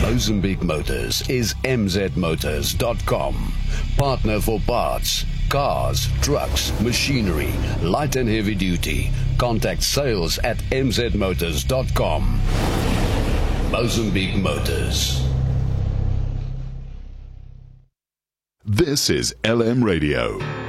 Mozambique Motors is mzmotors.com. Partner for parts, cars, trucks, machinery, light and heavy duty. Contact sales at mzmotors.com. Mozambique Motors. This is LM Radio.